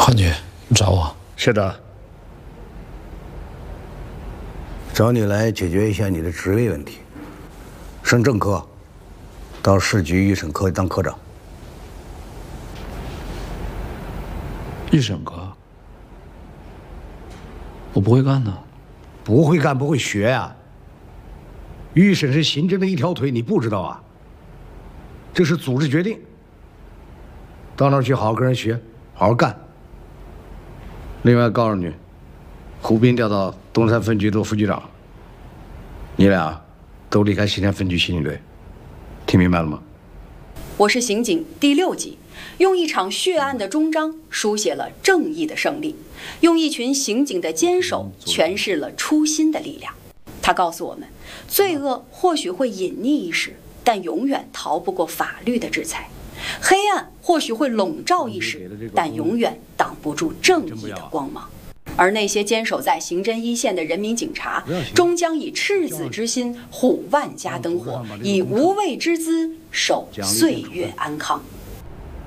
汉局，你找我？ 是的。 找你来解决一下你的职位问题。升正科，到市局预审科当科长。 预审科？我不会干的。 不会干不会学呀。预审是行政的一条腿，你不知道啊？这是组织决定。到那儿去好好跟人学，好好干。另外告诉你，胡斌调到东山分局做副局长，你俩都离开西山分局刑警队，听明白了吗？ 我是刑警第6级，用一场血案的终章书写了正义的胜利，用一群刑警的坚守诠释了初心的力量。他告诉我们，罪恶或许会隐匿一时，但永远逃不过法律的制裁；黑暗或许会笼罩一时，但永远挡不住正义的光芒。而那些坚守在刑侦一线的人民警察，终将以赤子之心护万家灯火，以无畏之姿守岁月安康。